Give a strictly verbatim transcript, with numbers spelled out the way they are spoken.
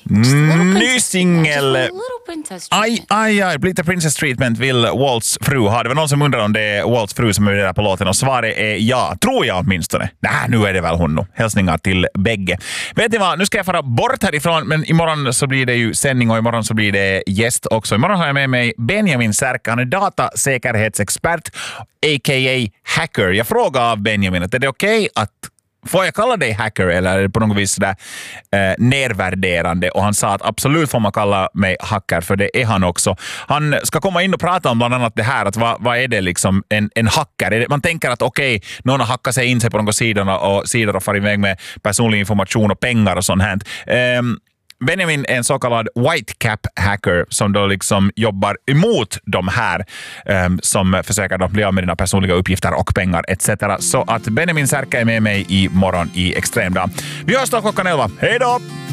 Mm, ny singel. Aj, aj, aj. Lite princess treatment vill Walts fru ha. Det var någon som undrar om det är Walts fru som är där på låten och svaret är ja. Tror jag åtminstone. Nej, nu är det väl hon nu. Hälsningar till bägge. Vet ni vad? Nu ska jag fara bort härifrån, men imorgon så blir det ju sändning och imorgon så blir det gäst också. Imorgon har jag med mig Benjamin Särka. Han är datasäkerhetsexpert, a k a hacker. Jag frågar av Benjamin att är det okej okay att får jag kalla dig hacker eller är det på något vis sådär eh, nervärderande? Och han sa att absolut får man kalla mig hacker, för det är han också. Han ska komma in och prata om bland annat det här, att vad, vad är det liksom en, en hacker? Är det, man tänker att okej, okay, någon har hackat sig in sig på några sidor och sidor och far iväg med personlig information och pengar och sånt här. Eh, Benjamin är en så kallad white cap hacker som då liksom jobbar emot de här um, som försöker då bli av med dina personliga uppgifter och pengar et cetera. Så att Benjamin Särka är med mig i morgon i Extremdag. Vi hörs då klockan elva. Hej då!